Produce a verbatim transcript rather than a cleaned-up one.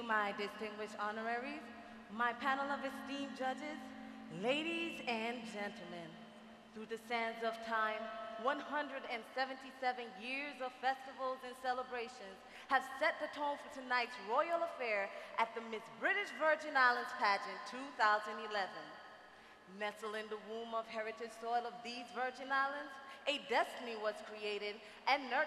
my distinguished honoraries, my panel of esteemed judges, ladies and gentlemen. Through the sands of time, one hundred seventy-seven years of festivals and celebrations have set the tone for tonight's royal affair at the Miss British Virgin Islands pageant two thousand eleven. Nestled in the womb of heritage soil of these Virgin Islands, a destiny was created and nurtured